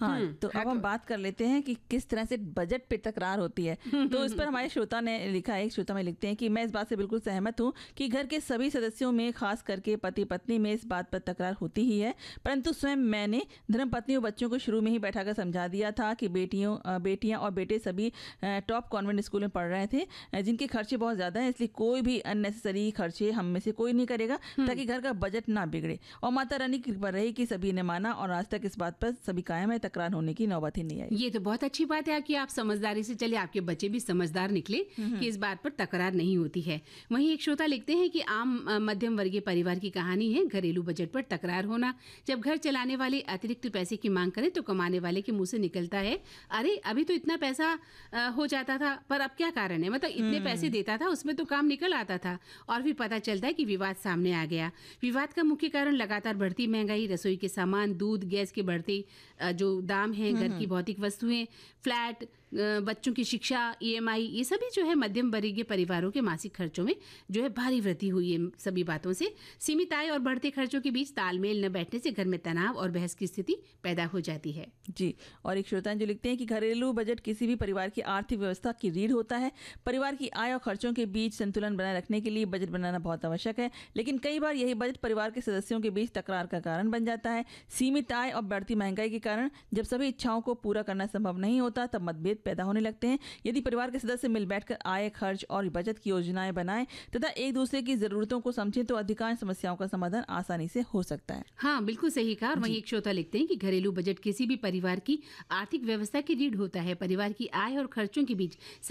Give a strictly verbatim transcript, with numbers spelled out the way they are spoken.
हाँ, तो अब हम बात कर लेते हैं कि किस तरह से बजट पे तकरार होती है। तो इस पर हमारे श्रोता ने लिखा है, एक श्रोता में लिखते हैं कि मैं इस बात से बिल्कुल सहमत हूँ कि घर के सभी सदस्यों में, खास करके पति पत्नी में, इस बात पर तकरार होती ही है। परंतु स्वयं मैंने धर्मपत्नी और बच्चों को शुरू में ही बैठाकर समझा दिया था कि बेटियों बेटियां और बेटे सभी टॉप कॉन्वेंट स्कूल में पढ़ रहे थे, जिनके खर्चे बहुत ज़्यादा हैं, इसलिए कोई भी अननेसेसरी खर्चे हम में से कोई नहीं करेगा ताकि घर का बजट ना बिगड़े। और माता रानी की कृपा रही कि सभी ने माना और आज तक इस बात पर सभी कायम है, तकरार होने की नौबत ही नहीं आई। ये तो बहुत अच्छी बात है कि आप समझदारी से चले, आपके बच्चे भी समझदार निकले कि इस बात पर तकरार नहीं होती है। वहीं एक श्रोता लिखते हैं कि आम मध्यम वर्गीय परिवार की कहानी है घरेलू बजट पर तकरार होना। जब घर चलाने वाले अतिरिक्त पैसे की मांग करें तो कमाने वाले के मुंह से निकलता है, अरे अभी तो इतना पैसा हो जाता था, पर अब क्या कारण है, मतलब इतने पैसे देता था उसमें तो काम निकल आता था। और फिर पता चलता है कि विवाद सामने आ गया। विवाद का मुख्य कारण लगातार बढ़ती महंगाई, रसोई के सामान, दूध, गैस के बढ़ते जो दाम हैं, घर की भौतिक वस्तुएं, फ्लैट, बच्चों की शिक्षा, ईएमआई, ये सभी जो है मध्यम वर्गीय परिवारों के मासिक खर्चों में जो है भारी वृद्धि हुई है। सभी बातों से सीमित आय और बढ़ते खर्चों के बीच तालमेल न बैठने से घर में तनाव और बहस की स्थिति पैदा हो जाती है। जी, और एक श्रोता जो लिखते हैं कि घरेलू बजट किसी भी परिवार की आर्थिक व्यवस्था की रीढ़ होता है। परिवार की आय और खर्चों के बीच संतुलन बनाए रखने के लिए बजट बनाना बहुत आवश्यक है, लेकिन कई बार यही बजट परिवार के सदस्यों के बीच तकरार का कारण बन जाता है। सीमित आय और बढ़ती महंगाई के कारण जब सभी इच्छाओं को पूरा करना संभव नहीं होता तब मतभेद पैदा होने लगते हैं। यदि परिवार के सदस्य मिल बैठकर आय, खर्च और बचत की योजनाएं बनाएं तथा एक दूसरे की जरूरतों को समझें तो अधिकांश समस्याओं का समाधान आसानी से हो सकता है। हाँ, बिल्कुल सही कहा। और वहीं एक श्रोता लिखते हैं कि घरेलू बजट किसी भी परिवार की आर्थिक व्यवस्था की रीढ़ होता है। परिवार की आय और खर्चों के बीच